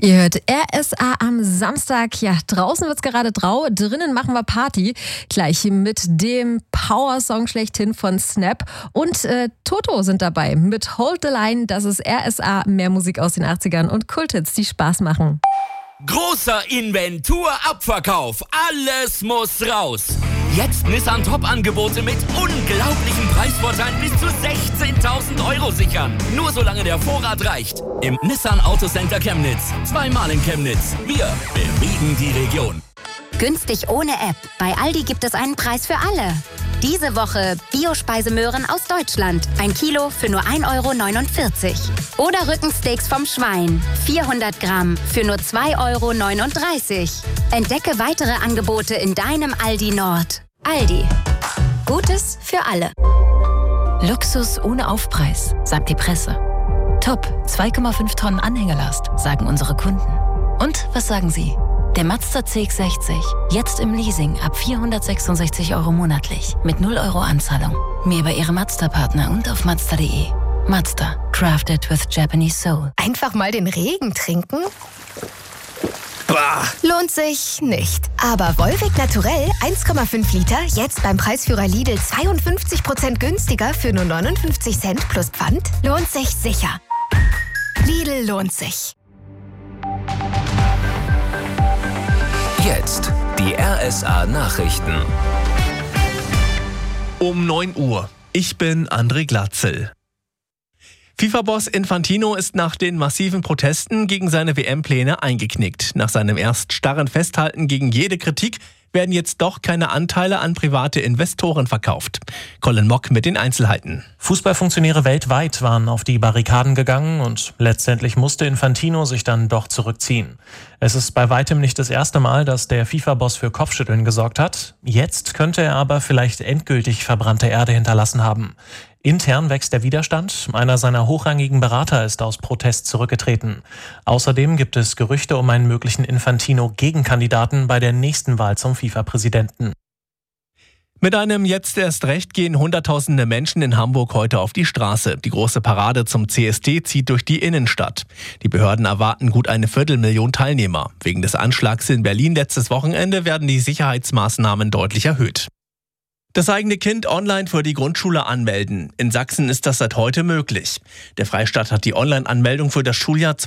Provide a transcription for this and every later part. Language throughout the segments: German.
Ihr hört RSA am Samstag. Ja, draußen wird's gerade grau, drinnen machen wir Party. Gleich mit dem Power-Song schlechthin von Snap. Und Toto sind dabei mit Hold the Line. Das ist RSA, mehr Musik aus den 80ern und Kulthits, die Spaß machen. Großer Inventur-Abverkauf. Alles muss raus. Jetzt Nissan Top-Angebote mit unglaublichen Preisvorteilen bis zu 16.000 € sichern. Nur solange der Vorrat reicht. Im Nissan Autocenter Chemnitz. Zweimal in Chemnitz. Wir bewegen die Region. Günstig ohne App. Bei Aldi gibt es einen Preis für alle. Diese Woche Biospeisemöhren aus Deutschland. 1 Kilo für nur 1,49 €. Oder Rückensteaks vom Schwein. 400 Gramm für nur 2,39 €. Entdecke weitere Angebote in deinem Aldi Nord. Aldi. Gutes für alle. Luxus ohne Aufpreis, sagt die Presse. Top, 2,5 Tonnen Anhängerlast, sagen unsere Kunden. Und was sagen Sie? Der Mazda CX-60, jetzt im Leasing ab 466 € monatlich, mit 0 € Anzahlung. Mehr bei Ihrem Mazda-Partner und auf Mazda.de. Mazda, crafted with Japanese soul. Einfach mal den Regen trinken? Bah. Lohnt sich nicht. Aber Volvic Naturell 1,5 Liter, jetzt beim Preisführer Lidl 52% günstiger für nur 59 Cent plus Pfand, lohnt sich sicher. Lidl lohnt sich. Jetzt die RSA Nachrichten. Um 9 Uhr. Ich bin André Glatzel. FIFA-Boss Infantino ist nach den massiven Protesten gegen seine WM-Pläne eingeknickt. Nach seinem erst starren Festhalten gegen jede Kritik werden jetzt doch keine Anteile an private Investoren verkauft. Colin Mock mit den Einzelheiten. Fußballfunktionäre weltweit waren auf die Barrikaden gegangen und letztendlich musste Infantino sich dann doch zurückziehen. Es ist bei weitem nicht das erste Mal, dass der FIFA-Boss für Kopfschütteln gesorgt hat. Jetzt könnte er aber vielleicht endgültig verbrannte Erde hinterlassen haben. Intern wächst der Widerstand. Einer seiner hochrangigen Berater ist aus Protest zurückgetreten. Außerdem gibt es Gerüchte um einen möglichen Infantino-Gegenkandidaten bei der nächsten Wahl zum FIFA-Präsidenten. Mit einem Jetzt erst recht gehen Hunderttausende Menschen in Hamburg heute auf die Straße. Die große Parade zum CSD zieht durch die Innenstadt. Die Behörden erwarten gut 250.000 Teilnehmer. Wegen des Anschlags in Berlin letztes Wochenende werden die Sicherheitsmaßnahmen deutlich erhöht. Das eigene Kind online für die Grundschule anmelden. In Sachsen ist das seit heute möglich. Der Freistaat hat die Online-Anmeldung für das Schuljahr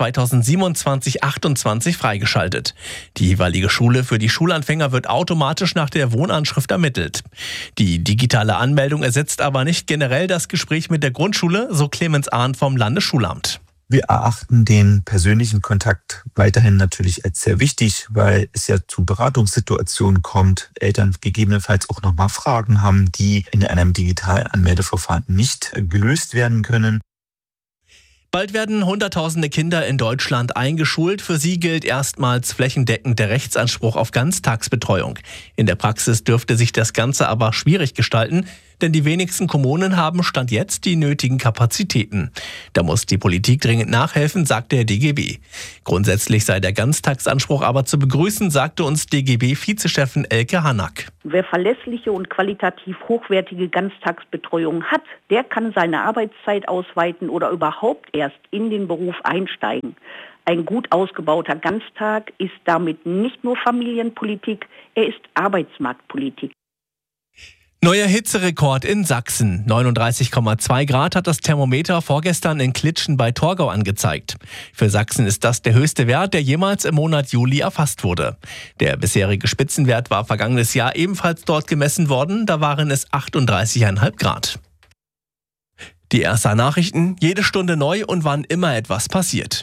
2027/28 freigeschaltet. Die jeweilige Schule für die Schulanfänger wird automatisch nach der Wohnanschrift ermittelt. Die digitale Anmeldung ersetzt aber nicht generell das Gespräch mit der Grundschule, so Clemens Ahn vom Landesschulamt. Wir erachten den persönlichen Kontakt weiterhin natürlich als sehr wichtig, weil es ja zu Beratungssituationen kommt, Eltern gegebenenfalls auch nochmal Fragen haben, die in einem digitalen Anmeldeverfahren nicht gelöst werden können. Bald werden Hunderttausende Kinder in Deutschland eingeschult. Für sie gilt erstmals flächendeckend der Rechtsanspruch auf Ganztagsbetreuung. In der Praxis dürfte sich das Ganze aber schwierig gestalten, denn die wenigsten Kommunen haben Stand jetzt die nötigen Kapazitäten. Da muss die Politik dringend nachhelfen, sagt der DGB. Grundsätzlich sei der Ganztagsanspruch aber zu begrüßen, sagte uns DGB-Vizechefin Elke Hanack. Wer verlässliche und qualitativ hochwertige Ganztagsbetreuung hat, der kann seine Arbeitszeit ausweiten oder überhaupt erst in den Beruf einsteigen. Ein gut ausgebauter Ganztag ist damit nicht nur Familienpolitik, er ist Arbeitsmarktpolitik. Neuer Hitzerekord in Sachsen. 39,2 Grad hat das Thermometer vorgestern in Klitschen bei Torgau angezeigt. Für Sachsen ist das der höchste Wert, der jemals im Monat Juli erfasst wurde. Der bisherige Spitzenwert war vergangenes Jahr ebenfalls dort gemessen worden. Da waren es 38,5 Grad. Die RSA Nachrichten, jede Stunde neu und wann immer etwas passiert.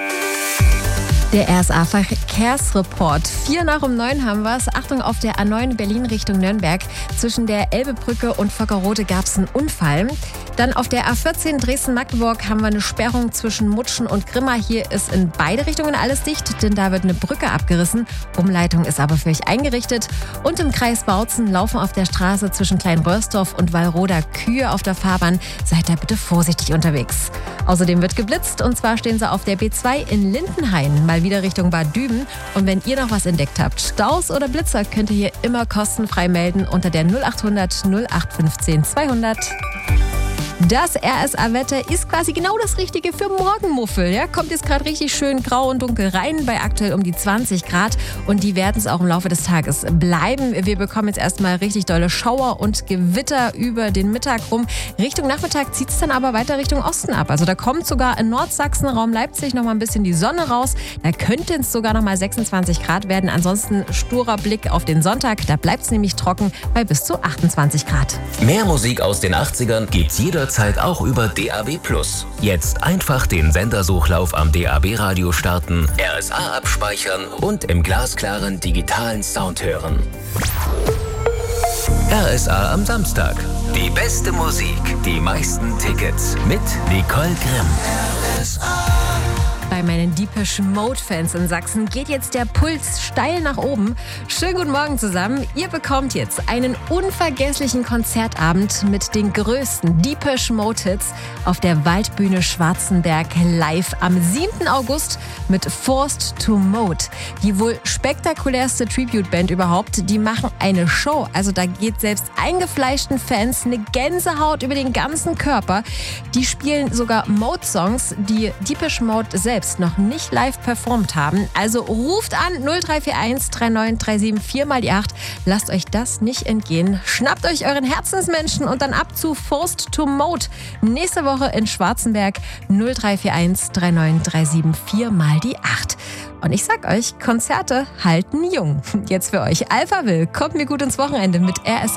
Der RSA-Verkehrsreport. 8:45 haben wir es. Achtung, auf der A9 Berlin Richtung Nürnberg. Zwischen der Elbebrücke und Vockerode gab es einen Unfall. Dann auf der A14 Dresden-Magdeburg haben wir eine Sperrung zwischen Mutschen und Grimma. Hier ist in beide Richtungen alles dicht, denn da wird eine Brücke abgerissen. Umleitung ist aber für euch eingerichtet. Und im Kreis Bautzen laufen auf der Straße zwischen Kleinröhrsdorf und Wallroda Kühe auf der Fahrbahn. Seid da bitte vorsichtig unterwegs. Außerdem wird geblitzt, und zwar stehen sie auf der B2 in Lindenhain, mal wieder Richtung Bad Düben. Und wenn ihr noch was entdeckt habt, Staus oder Blitzer, könnt ihr hier immer kostenfrei melden unter der 0800 0815 200. Das RSA-Wetter ist quasi genau das Richtige für Morgenmuffel. Ja, kommt jetzt gerade richtig schön grau und dunkel rein, bei aktuell um die 20 Grad. Und die werden es auch im Laufe des Tages bleiben. Wir bekommen jetzt erstmal richtig dolle Schauer und Gewitter über den Mittag rum. Richtung Nachmittag zieht es dann aber weiter Richtung Osten ab. Also da kommt sogar in Nordsachsen, Raum Leipzig noch mal ein bisschen die Sonne raus. Da könnte es sogar noch mal 26 Grad werden. Ansonsten sturer Blick auf den Sonntag. Da bleibt es nämlich trocken bei bis zu 28 Grad. Mehr Musik aus den 80ern gibt's jederzeit auch über DAB+. Jetzt einfach den Sendersuchlauf am DAB-Radio starten, RSA abspeichern und im glasklaren digitalen Sound hören. RSA am Samstag. Die beste Musik, die meisten Tickets mit Nicole Grimm. RSA. Bei meinen Depeche Mode-Fans in Sachsen geht jetzt der Puls steil nach oben. Schönen guten Morgen zusammen. Ihr bekommt jetzt einen unvergesslichen Konzertabend mit den größten Depeche Mode-Hits auf der Waldbühne Schwarzenberg live am 7. August mit Forced to Mode. Die wohl spektakulärste Tribute-Band überhaupt. Die machen eine Show. Also da geht selbst eingefleischten Fans eine Gänsehaut über den ganzen Körper. Die spielen sogar Mode-Songs, die Depeche Mode selbst noch nicht live performt haben. Also ruft an 0341 3937 4 mal die 8. Lasst euch das nicht entgehen. Schnappt euch euren Herzensmenschen und dann ab zu Forced to Mode. Nächste Woche in Schwarzenberg 0341 3937 4 mal die 8. Und ich sag euch, Konzerte halten jung. Jetzt für euch Alphaville. Kommt mir gut ins Wochenende mit RSA.